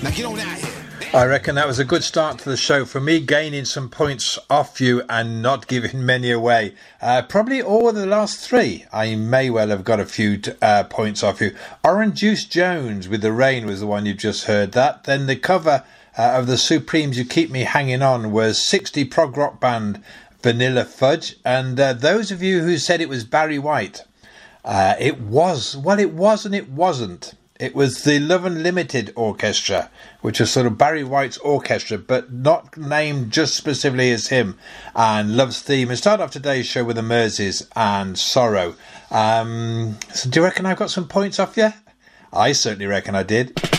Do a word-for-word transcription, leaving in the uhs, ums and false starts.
Now get on out here. I reckon that was a good start to the show for me, gaining some points off you and not giving many away. Uh, probably all of the last three. I may well have got a few uh, points off you. Orange Juice Jones with The Rain was the one you've just heard that. Then the cover uh, of the Supremes' You Keep Me Hanging On was sixty prog rock band Vanilla Fudge. And uh, those of you who said it was Barry White, uh, it was. Well, it was and it wasn't. It was the Love Unlimited Orchestra, which was sort of Barry White's orchestra, but not named just specifically as him. And Love's Theme. And start off today's show with the Merseys and Sorrow. Um, so do you reckon I've got some points off you? I certainly reckon I did.